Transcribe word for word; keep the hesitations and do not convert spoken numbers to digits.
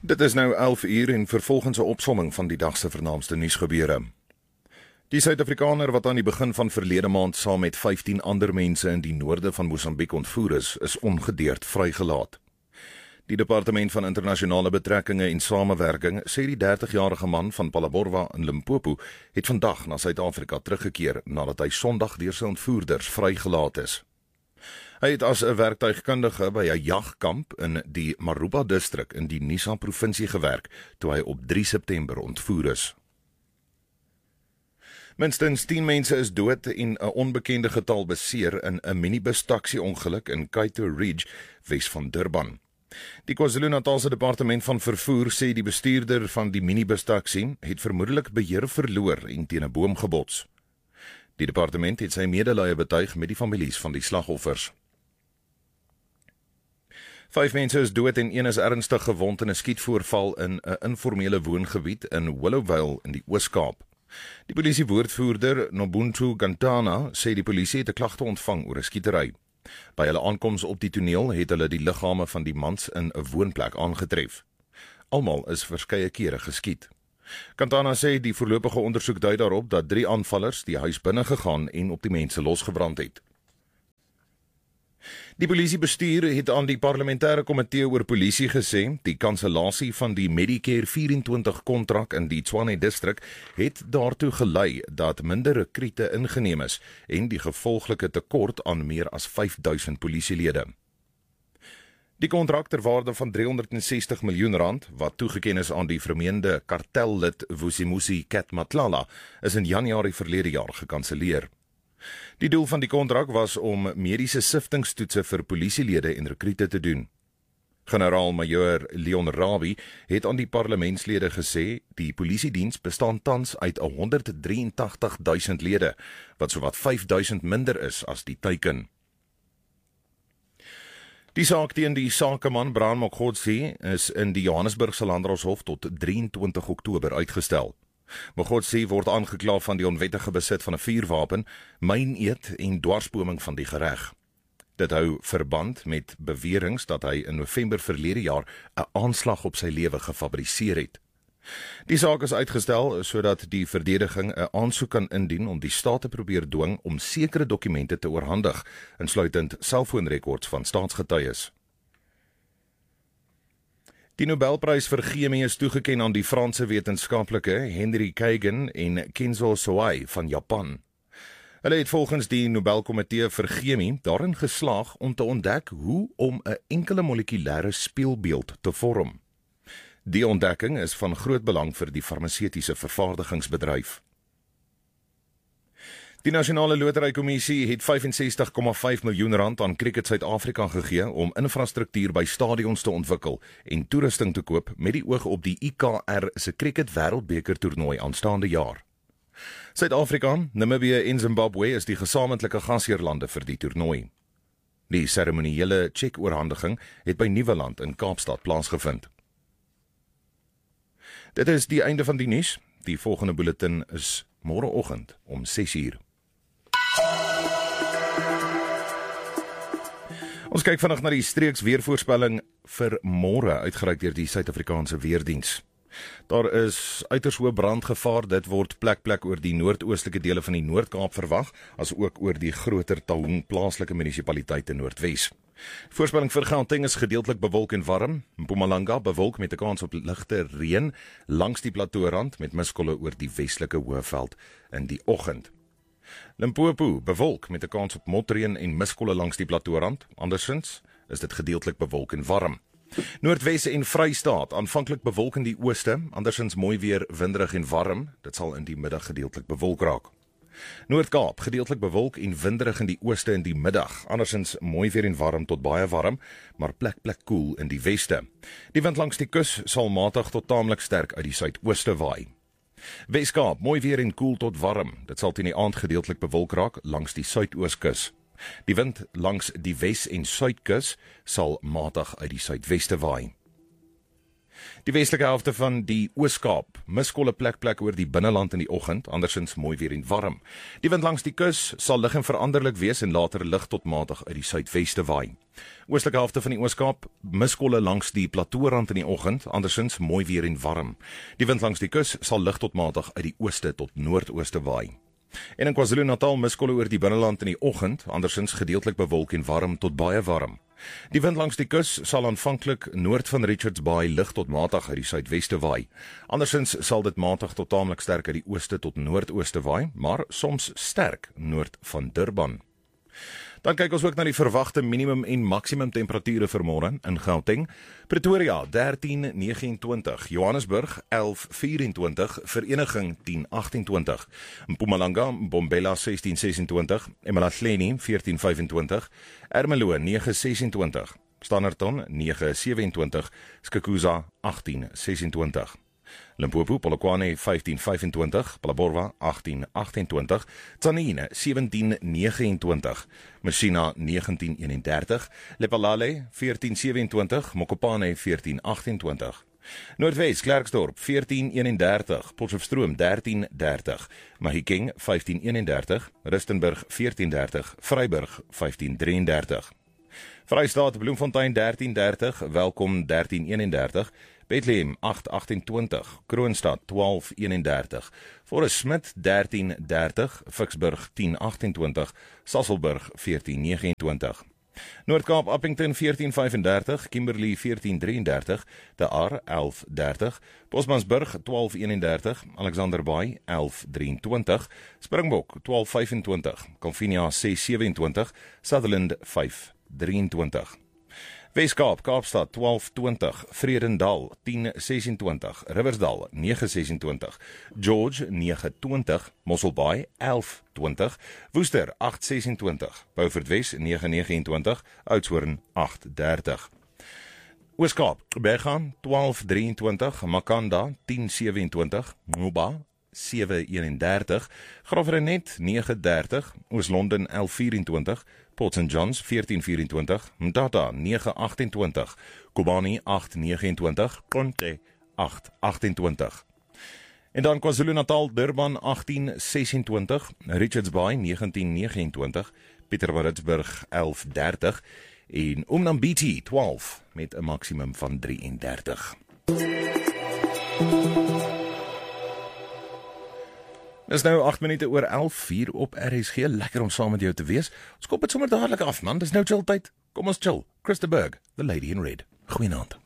Dit is nou elf uur en vervolgens 'n opsomming van die dag se vernaamste nuusgebeure. Die Suid-Afrikaner wat aan die begin van verlede maand saam met vyftien ander mense in die noorde van Mosambiek ontvoer is, is ongedeerd vrygelaat. Die Departement van Internasionale Betrekkinge en Samewerking sê die dertigjarige man van Phalaborwa in Limpopo het vandag na Suid-Afrika teruggekeer nadat hy Sondag deur sy ontvoerders vrygelaat is. Hy het as 'n werktuigkundige by 'n jagkamp in die Maruba distrik in die Nisa provinsie gewerk toe hy op drie September ontvoer is. Minstens tien mense is dood en 'n onbekende getal beseer in 'n minibus taxi-ongeluk in Kaito Ridge, wes van Durban. Die KwaZulu-Natalse Departement van Vervoer sê die bestuurder van die minibus taxi het vermoedelik beheer verloor en teen 'n boom gebots. Die departement het sy medelee betuig met die families van die slagoffers. Vyf mense is dood en een is ernstig gewond in 'n skietvoorval in 'n informele woongebied in Willowvale in die Oos-Kaap. Die polisiewoordvoerder Nobuntu Gantana sê die polisie het 'n klagte ontvang oor 'n skietery. By hulle aankoms op die toneel het hulle die liggame van die mans in 'n woonplek aangetref. Almal is verskeie kere geskiet. Gantana sê die voorlopige ondersoek dui daarop dat drie aanvallers die huis binne gegaan en op die mense losgebrand het. Die polisiebestuur het aan die parlementêre komitee oor polisie gesê die kansellasie van die Medicare vyf en twintig kontrak in die Tshwane distrik het daartoe gelei dat minder rekrute ingeneem is en die gevolglike tekort aan meer as vyf duisend polisielede. Die kontrak ter waarde van driehonderd sestig miljoen rand, wat toegeken is aan die vermeende kartellid Vusimusi Katmatlala, is in Januarie verlede jaar gekanselleer. Die doel van die kontrak was om mediese siftingstoetse vir polisielede en rekrute te doen. Generaal-majoor Leon Rabie het aan die parlementslede gesê die polisiediens bestaan tans uit honderd drie en tagtig duisend lede, wat sowat vyf duisend minder is as die teiken. Die saak teen die sakeman Brian Mokgotsi is in die Johannesburgse Landdroshof tot drieëntwintig Oktober uitgestel. Mokgotsi word aangekla van die onwettige besit van 'n vuurwapen, myneet en dwarsboming van die gereg. Dit hou verband met beweringe dat hy in November verlede jaar 'n aanslag op sy lewe gefabriseer het. Die saak is uitgestel sodat die verdediging 'n aansoek kan indien om die staat te probeer dwing om sekere dokumente te oorhandig, insluitend selfoonrekords van staatsgetuies. Die Nobelprys vir Chemie is toegeken aan die Franse wetenskaplike Henry Kagan en Kenzo Sawai van Japan. Hulle het volgens die Nobelkomitee vir Chemie daarin geslaag om te ontdek hoe om 'n enkele molekulêre spieelbeeld te vorm. Die ontdekking is van groot belang vir die farmaseutiese vervaardigingsbedryf. Die Nasionale Loterykommissie het vyf en sestig komma vyf miljoen rand aan Cricket Suid-Afrika gegee om infrastruktuur by stadions te ontwikkel en toerusting te koop met die oog op die I K R se Cricket Wêreldbeker toernooi aanstaande jaar. Suid-Afrika, Namibië en Zimbabwe is die gesamentlike gasheerlande vir die toernooi. Die seremoniële tjek-oorhandiging het by Nieuweland in Kaapstad plaasgevind. Dit is die einde van die nuus. Die volgende bulletin is môreoggend om ses uur. Ons kyk vandag na die streeks weervoorspelling vir môre uitgereik deur die Suid-Afrikaanse Weerdiens. Daar is uiters hoë brandgevaar, dit word plek plek oor die noordoostelike dele van die Noord-Kaap verwag, as ook oor die groter Taung plaaslike munisipaliteit in Noordwes. Voorspelling vir Gauteng is gedeeltelik bewolk en warm, Mpumalanga bewolk met 'n kans op ligte reën langs die plateaurand met miskolle oor die westelike Hoëveld in die oggend. Limpopo bewolk met 'n kans op motreën en miskolle langs die plateaurand, andersins is dit gedeeltelik bewolk en warm. Noordwes en Vrystaat aanvanklik bewolk in die ooste, andersins mooi weer winderig en warm, dit sal in die middag gedeeltelik bewolk raak. Noord-Kaap gedeeltelik bewolk en winderig in die ooste in die middag, andersins mooi weer en warm tot baie warm, maar plek plek koel in die weste. Die wind langs die kus sal matig tot taamlik sterk uit die suidooste waai. Wes-Kaap mooi weer en koel tot warm, dit sal teen die aand gedeeltelik bewolk raak langs die suidooskus. Die wind langs die wes- en suidkus sal matig uit die suidweste waai. Die westelike helfte van die Oos-Kaap, miskolle plek plek oor die binneland in die oggend, andersins mooi weer en warm. Die wind langs die kus sal lig en veranderlik wees en later lig tot matig uit die suidweste waai. Oostelike helfte van die Oos-Kaap, miskolle langs die plateaurand in die oggend, andersins mooi weer en warm. Die wind langs die kus sal lig tot matig uit die ooste tot noordooste waai. En in KwaZulu-Natal miskolle oor die binneland in die oggend, andersins gedeeltelik bewolk en warm tot baie warm. Die wind langs die kus sal aanvanklik noord van Richards Bay lig tot matig uit die suidweste waai. Andersins sal dit matig tot taamlik sterk uit die ooste tot noordooste waai, maar soms sterk noord van Durban. Dan kyk ons ook na die verwagte minimum en maksimum temperature vir môre in Gauteng. Pretoria dertien negenentwintig, Johannesburg elf vyerentwintig, Vereniging tien agtentwintig, Mpumalanga, Mbombela sestien sesentwintig, Emalahleni veertien vyfentwintig, Ermelo nege sesentwintig, Standerton nege sewentwintig, Skukuza agtien sesentwintig. Limpopo, Polokwane vyftien vyfentwintig, Phalaborwa agtien agtentwintig, Tzaneen sewentien negenentwintig, Messina negentien eenendertig, Lephalale veertien sewentwintig, Mokopane veertien agtentwintig. Noordwes, Klerksdorp veertien eenendertig, Potchefstroom dertien dertig, Mahikeng vyftien eenendertig, Rustenburg veertien dertig, Vryburg vyftien drieëndertig. Vrystaat, Bloemfontein dertien dertig, Welkom dertien eenendertig, Bethlehem agt agtentwintig, Kroonstad twaalf eenendertig, Forest Smith dertien dertig, Vicksburg tien agtentwintig, Sasolburg veertien negenentwintig. Noord-Kaap, Appington veertien vyfendertig, Kimberley veertien drieëndertig, De Aar elf dertig, Bosmansburg twaalf eenendertig, Alexander Bay elf drieëntwintig, Springbok twaalf vyfentwintig, Calvinia ses sewentwintig, Sutherland vyf drieëntwintig. Wes-Kaap, Kaapstad twaalf twintig, Vredendal tien sesentwintig, Riversdal nege sesentwintig, George nege twintig, Mosselbaai elf twintig, Woester agt sesentwintig, Beaufort Wes nege negenentwintig, Oudtshoorn agt dertig. Oos-Kaap, Berghaan twaalf drieëntwintig, Makanda tien sewentwintig, Moba sewe eenendertig, Graafrenet nege dertig, Oos-London elf vyerentwintig, Port Saint Johns veertien vyerentwintig, Mthatha nege agtentwintig, Kobani agt negenentwintig, Konte agt agtentwintig. En dan KwaZulu-Natal, Durban agtien sesentwintig, Richards Bay negentien negenentwintig, Pietermaritzburg elf dertig en Umnambiti twaalf met 'n maksimum van drieëndertig. Dis nou agt minute oor elf, hier op R S G. Lekker om saam met jou te wees. Ons kop het sommer dadelik af, man. Dis nou chill tyd. Kom ons chill. Christa Berg, The Lady in Red. Goeienaand.